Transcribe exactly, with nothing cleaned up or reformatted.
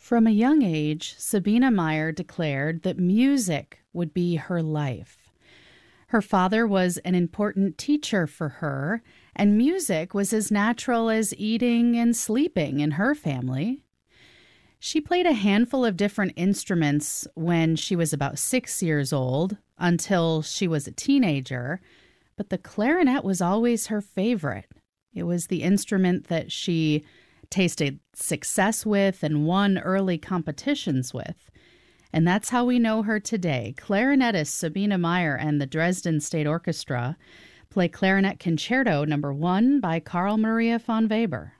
From a young age, Sabina Meyer declared that music would be her life. Her father was an important teacher for her, and music was as natural as eating and sleeping in her family. She played a handful of different instruments when she was about six years old, until she was a teenager, but the clarinet was always her favorite. It was the instrument that she tasted success with and won early competitions with. And that's how we know her today. Clarinetist Sabina Meyer and the Dresden State Orchestra play Clarinet Concerto number one by Carl Maria von Weber.